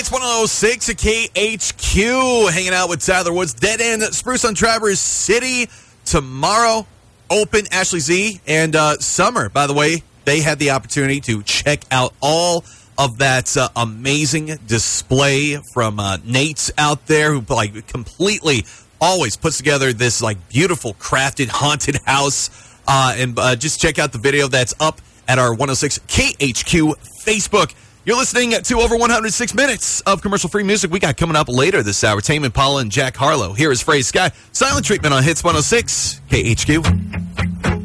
Hits 106 at KHQ, hanging out with Tyler Woods. Dead End Spruce on Traverse City tomorrow. Open Ashley Z and Summer, by the way, they had the opportunity to check out all of that amazing display from Nate's out there, who like completely always puts together this like beautiful crafted haunted house. And just check out the video that's up at our 106 KHQ Facebook. You're listening to over 106 minutes of commercial-free music we got coming up later this hour. Tame Impala and Jack Harlow. Here is Phrase Sky. Silent Treatment on Hits 106 KHQ.